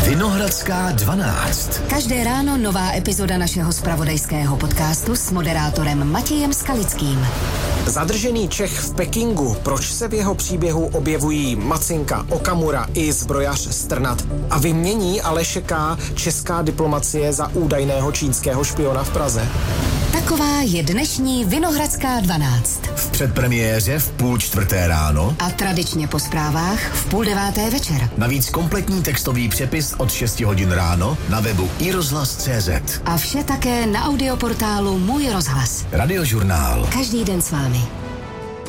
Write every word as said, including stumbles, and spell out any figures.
Vinohradská dvanáct. Každé ráno nová epizoda našeho zpravodajského podcastu s moderátorem Matějem Skalickým. Zadržený Čech v Pekingu, proč se v jeho příběhu objevují Macinka, Okamura i zbrojař Strnad a vymění Aleše K. česká diplomacie za údajného čínského špiona v Praze? Taková je dnešní Vinohradská dvanáct. V předpremiéře v půl čtvrté ráno A tradičně po zprávách v půl deváté večer. navíc kompletní textový přepis od šesti hodin ráno na webu i rozhlas tečka cé zet. A vše také na audioportálu Můj rozhlas. Radiožurnál. Každý den s vámi.